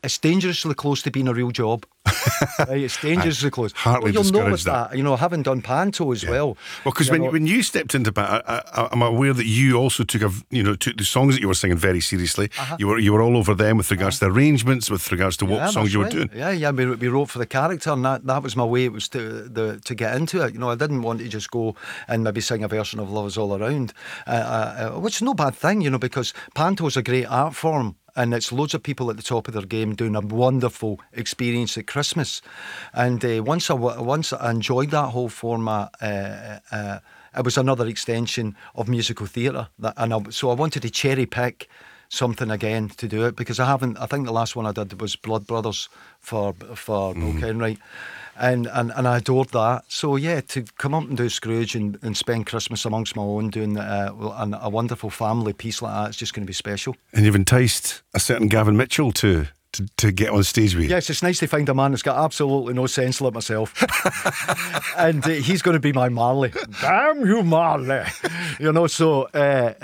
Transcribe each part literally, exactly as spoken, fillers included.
it's dangerously close to being a real job. Right, it's dangerously close. Heartily well, you'll notice discourage that. that. You know, having done panto as Yeah. well. Well, because you when know, when you stepped into band, I, I, I'm aware that you also took a, you know, took the songs that you were singing very seriously. Uh-huh. You were you were all over them with regards to the arrangements, with regards to what yeah, songs that's you were right. doing. Yeah, yeah. We, we wrote for the character, and that, that was my way. It was to the to get into it. You know, I didn't want to just go and maybe sing a version of Love Is All Around, uh, uh, which is no bad thing, you know, because panto is a great art form. And it's loads of people at the top of their game doing a wonderful experience at Christmas. And uh, once I once I enjoyed that whole format, uh, uh, it was another extension of musical theatre. That, and I, so I wanted to cherry pick something again to do it, because I haven't. I think the last one I did was Blood Brothers for for Mm. Bill Kenwright. And, and and I adored that. So yeah, to come up and do Scrooge and, and spend Christmas amongst my own doing uh, a, a wonderful family piece like that, it's just going to be special. And you've enticed a certain Gavin Mitchell to to, to get on stage with you. Yes, it's nice to find a man that's got absolutely no sense like myself. And uh, he's going to be my Marley. Damn you, Marley. You know, so... Uh,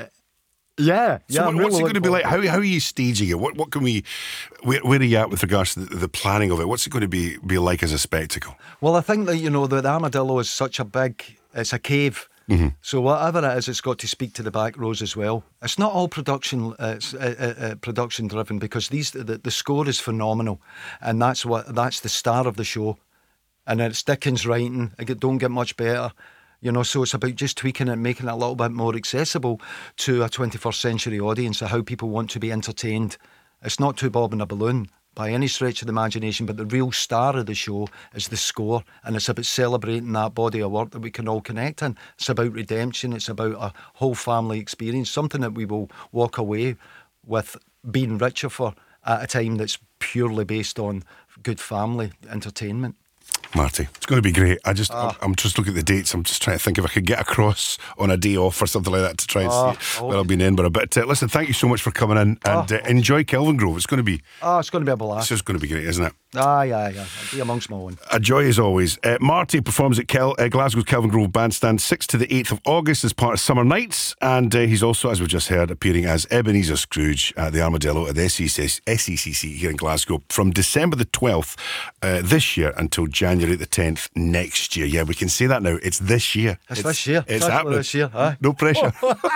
Yeah, So yeah. what, I'm what's really it going to be looking like? forward How how are you staging it? What what can we? Where, where are you at with regards to the, the planning of it? What's it going to be be like as a spectacle? Well, I think that, you know, the, the Armadillo is such a big, it's a cave. Mm-hmm. So whatever it is, it's got to speak to the back rows as well. It's not all production, uh, it's, uh, uh, uh, production driven, because these the, the score is phenomenal, and that's what that's the star of the show, and it's Dickens writing. It don't get much better. You know, so it's about just tweaking it, making it a little bit more accessible to a twenty-first century audience, of how people want to be entertained. It's not too bob in a balloon by any stretch of the imagination, but the real star of the show is the score, and it's about celebrating that body of work that we can all connect in. It's about redemption, it's about a whole family experience, something that we will walk away with being richer for at a time that's purely based on good family entertainment. Marty, it's going to be great. I just, ah. I'm just looking at the dates. I'm just trying to think if I could get across on a day off or something like that to try and ah, see where I'll be in Edinburgh. But uh, listen, thank you so much for coming in, and ah. uh, enjoy Kelvingrove. It's going to be, oh, it's going to be a blast. It's just going to be great, isn't it? Ah, yeah, yeah. I'll be amongst my own. A joy as always. Uh, Marty performs at Kel- uh, Glasgow's Kelvingrove Bandstand sixth to the eighth of August as part of Summer Nights, and uh, he's also, as we've just heard, appearing as Ebenezer Scrooge at the Armadillo at the S E C C here in Glasgow from December the twelfth uh, this year until January the tenth next year. Yeah, we can say that now. It's this year. It's, it's this year. It's happening. This year. Aye. No pressure.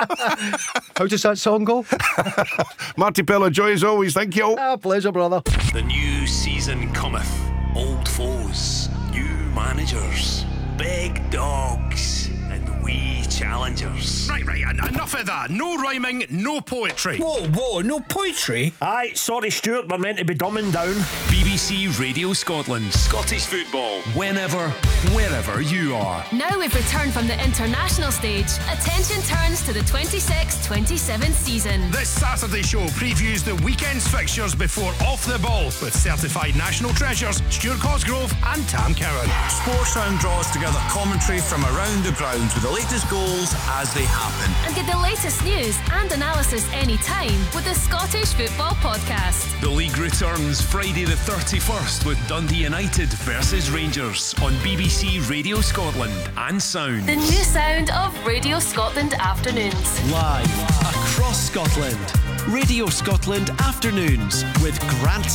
How does that song go? Marty Pello, joy as always. Thank you. Ah, pleasure, brother. The new season cometh. Old foes, new managers, big dogs, and wee challengers. Right, right, en- enough of that. No rhyming, no poetry. Whoa, whoa, no poetry? Aye, sorry Stuart, we're meant to be dumbing down. B B C Radio Scotland. Scottish football. Whenever, wherever you are. Now we've returned from the international stage. Attention turns to the twenty-six twenty-seven season. This Saturday show previews the weekend's fixtures before Off the Ball with certified national treasures Stuart Cosgrove and Tam Cowan. Sportsound draws together commentary from around the grounds with the latest goals as they happen. And get the latest news and analysis anytime with the Scottish Football Podcast. The league returns Friday the thirty-first with Dundee United versus Rangers on B B C Radio Scotland and Sound. The new sound of Radio Scotland Afternoons. Live across Scotland. Radio Scotland Afternoons with Grant